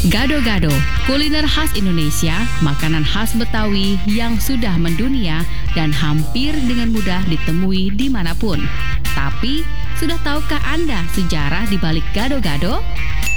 Gado-gado, kuliner khas Indonesia, makanan khas Betawi yang sudah mendunia dan hampir dengan mudah ditemui dimanapun. Tapi, sudah tahukah Anda sejarah di balik gado-gado?